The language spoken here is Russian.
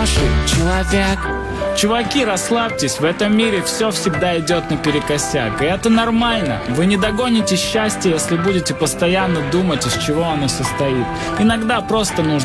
хороший человек. Чуваки, расслабьтесь, в этом мире все всегда идет наперекосяк. И это нормально. Вы не догоните счастье, если будете постоянно думать, из чего оно состоит. Иногда просто нужно